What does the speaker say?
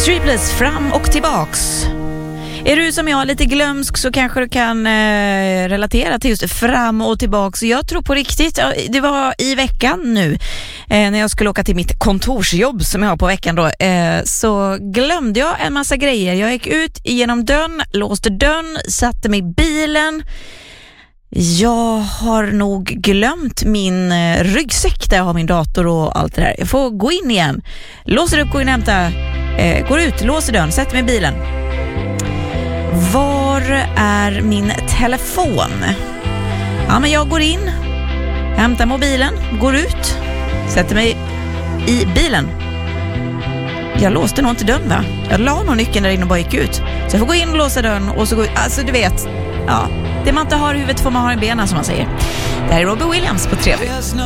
Streepless, fram och tillbaks. Är du som jag lite glömsk så kanske du kan relatera till just fram och tillbaks. Jag tror på riktigt, det var i veckan nu när jag skulle åka till mitt kontorsjobb som jag har på veckan då, så glömde jag en massa grejer. Jag gick ut genom dörren, låste dörren, satte mig i bilen. Jag har nog glömt min ryggsäck där jag har min dator och allt det där. Jag får gå in igen, låser upp, går in och hämta, går ut, låser dörren, sätter mig i bilen. Var är min telefon? Ja, men jag går in, hämtar mobilen, går ut, sätter mig i bilen. Jag låste nog inte dörren, va? Jag la nog nyckeln där inne och bara gick ut. Så jag får gå in och låsa dörren och så gå ut. Alltså du vet, ja, det man inte har i huvudet får man ha i benen som man säger. Det här är Robbie Williams på 3.